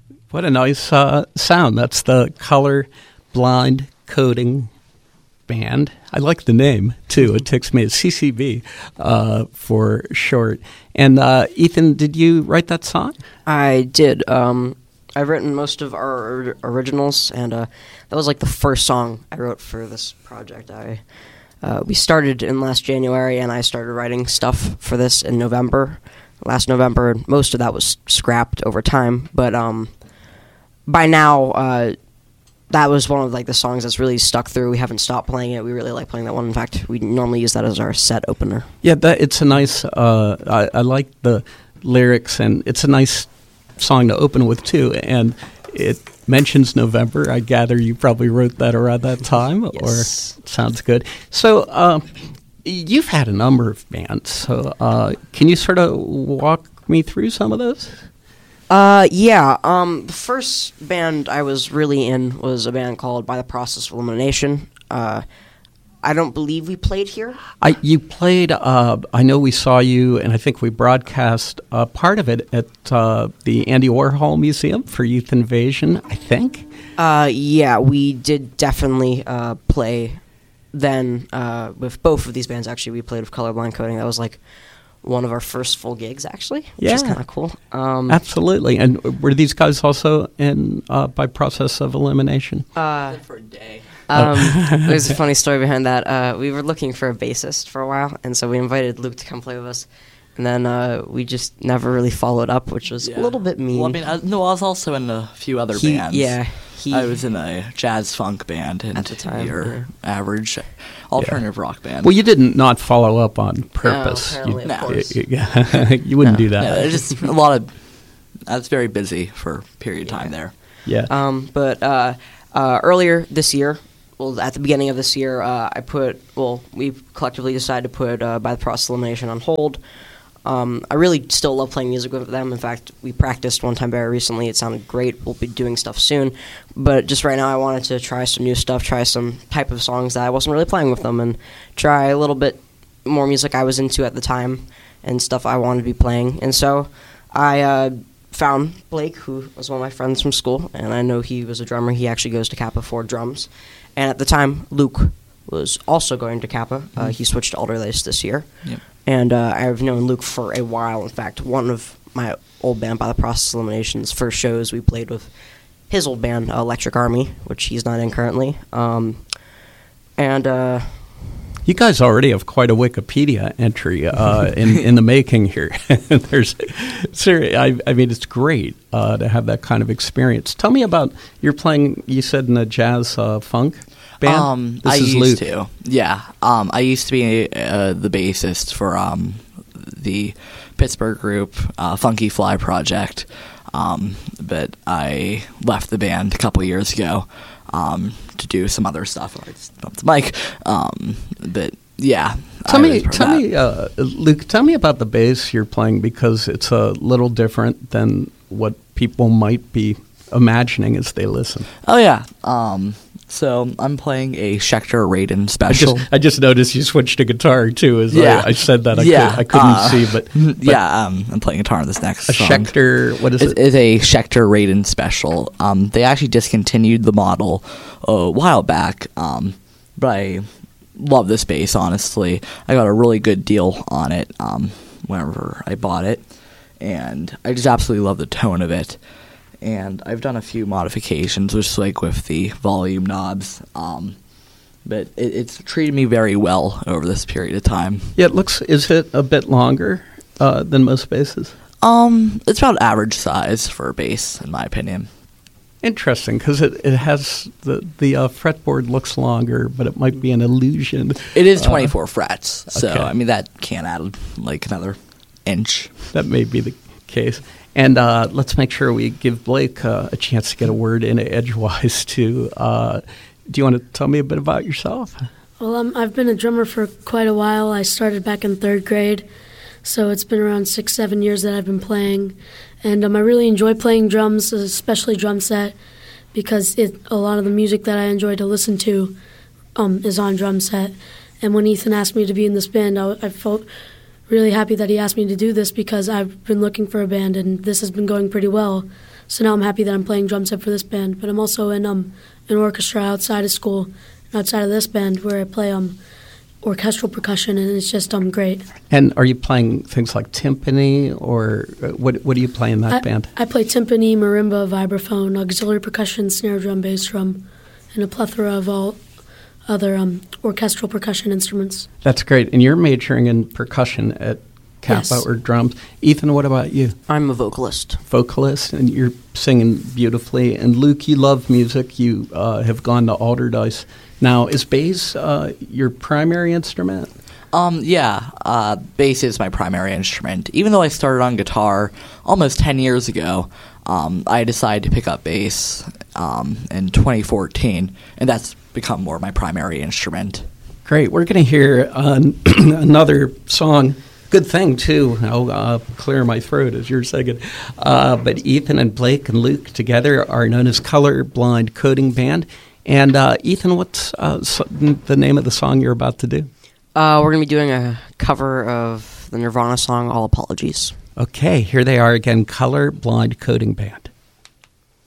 What a nice sound. That's the Color Blind Coding Band. I like the name, too. It takes me, it's CCB for short. And Ethan, did you write that song? I did. I've written most of our originals, and that was like the first song I wrote for this project. We started in last January, and I started writing stuff for this in last November. Most of that was scrapped over time, but by now, that was one of like the songs that's really stuck through. We haven't stopped playing it. We really like playing that one. In fact, we normally use that as our set opener. Yeah, it's a nice. I like the lyrics, and it's a nice song to open with too. And it mentions November. I gather you probably wrote that around that time. Yes. Or sounds good. So you've had a number of bands. So can you sort of walk me through some of those? The first band I was really in was a band called By the Process of Elimination. I don't believe we played here. You played, I know we saw you, and I think we broadcast part of it at the Andy Warhol Museum for Youth Invasion, I think. Yeah, we did definitely play then with both of these bands, actually. We played with Colorblind Coding. That was like one of our first full gigs, actually, which is kind of cool. Absolutely. And were these guys also in By Process of Elimination? For a day. There's a funny story behind that. We were looking for a bassist for a while, and so we invited Luke to come play with us. And then we just never really followed up, which was a little bit mean. Well, I mean, I was also in a few other bands. Yeah. I was in a jazz funk band and at the time, your average alternative rock band. Well, you didn't not follow up on purpose. No, apparently, of course. You wouldn't do that. Yeah, there's just a lot of. I was very busy for a period of time there. Yeah. But earlier this year, well, at the beginning of this year, we collectively decided to put By the Process of Elimination on hold. I really still love playing music with them. In fact, we practiced one time very recently. It sounded great. We'll be doing stuff soon. But just right now, I wanted to try some new stuff, try some type of songs that I wasn't really playing with them, and try a little bit more music I was into at the time and stuff I wanted to be playing. And so I found Blake, who was one of my friends from school, and I know he was a drummer. He actually goes to Kappa for drums. And at the time, Luke was also going to Kappa. He switched to Alderlace this year. Yep. And I've known Luke for a while. In fact, one of my old band, By the Process of Elimination's first shows, we played with his old band, Electric Army, which he's not in currently. You guys already have quite a Wikipedia entry in the making here. I mean, it's great to have that kind of experience. Tell me about, you're playing, you said, in a jazz funk band? I used to. Yeah. I used to be the bassist for the Pittsburgh group Funky Fly Project, but I left the band a couple years ago to do some other stuff. I just bumped the mic. But yeah. Tell me, Luke, tell me about the bass you're playing, because it's a little different than what people might be imagining as they listen. Oh, yeah. So I'm playing a Schecter Raiden Special. I just noticed you switched to guitar too. I said that I couldn't see, but I'm playing guitar on this next song. Schecter, what is it? It's a Schecter Raiden Special. They actually discontinued the model a while back, but I love this bass. Honestly, I got a really good deal on it whenever I bought it, and I just absolutely love the tone of it. And I've done a few modifications, just like with the volume knobs, but it's treated me very well over this period of time. Yeah, is it a bit longer than most basses? It's about average size for a bass, in my opinion. Interesting, because it has the fretboard looks longer, but it might be an illusion. It is 24 frets, so okay. I mean that can add like another inch. That may be the case. And let's make sure we give Blake a chance to get a word in edgewise, too. Do you want to tell me a bit about yourself? Well, I've been a drummer for quite a while. I started back in 3rd grade, so it's been around 6-7 years that I've been playing. And I really enjoy playing drums, especially drum set, because a lot of the music that I enjoy to listen to is on drum set. And when Ethan asked me to be in this band, I felt really happy that he asked me to do this, because I've been looking for a band and this has been going pretty well. So now I'm happy that I'm playing drum set for this band. But I'm also in an orchestra outside of school, and outside of this band, where I play orchestral percussion, and it's just great. And are you playing things like timpani, or what do you play in that band? I play timpani, marimba, vibraphone, auxiliary percussion, snare drum, bass drum, and a plethora of all other orchestral percussion instruments. That's great. And you're majoring in percussion at Kappa, yes. or drums. Ethan, what about you? I'm a vocalist. Vocalist, and you're singing beautifully. And Luke, you love music. You have gone to Alderdice. Now, is bass your primary instrument? Bass is my primary instrument. Even though I started on guitar almost 10 years ago, I decided to pick up bass in 2014, and that's become more my primary instrument. Great. We're going to hear another song. Good thing, too. I'll clear my throat as you're singing. But Ethan and Blake and Luke together are known as Color Blind Coding Band. And Ethan, what's the name of the song you're about to do? We're going to be doing a cover of the Nirvana song, All Apologies. Okay, here they are again, Color Blind Coding Band.